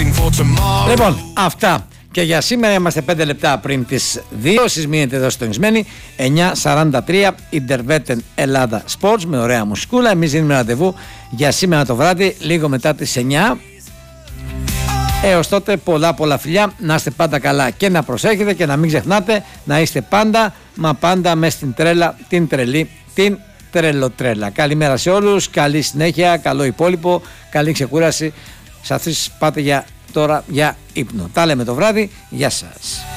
Λοιπόν, αυτά και για σήμερα. Είμαστε 5 λεπτά πριν τις 2. Εσείς μείνετε εδώ στονισμένοι. 9:43 Interveten Ελλάδα Sports με ωραία μουσικούλα. Εμείς δίνουμε ραντεβού για σήμερα το βράδυ λίγο μετά τις 9. Έως τότε πολλά φιλιά, να είστε πάντα καλά και να προσέχετε και να μην ξεχνάτε να είστε πάντα, μα πάντα μες στην τρέλα, την τρελή, την τρελοτρέλα. Καλημέρα σε όλους, καλή συνέχεια, καλό υπόλοιπο, καλή ξεκούραση. Σας πάτε για τώρα για ύπνο. Τα λέμε το βράδυ, γεια σας.